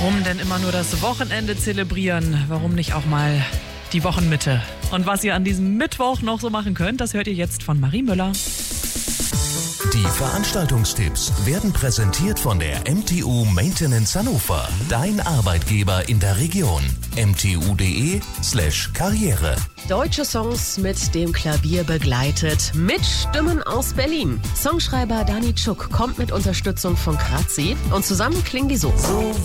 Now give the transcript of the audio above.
Warum denn immer nur das Wochenende zelebrieren? Warum nicht auch mal die Wochenmitte? Und was ihr an diesem Mittwoch noch so machen könnt, das hört ihr jetzt von Marie Müller. Die Veranstaltungstipps werden präsentiert von der MTU Maintenance Hannover. Dein Arbeitgeber in der Region. mtu.de/Karriere. Deutsche Songs mit dem Klavier begleitet, mit Stimmen aus Berlin. Songschreiber Dani Tschuk kommt mit Unterstützung von Kratzi und zusammen klingen die so.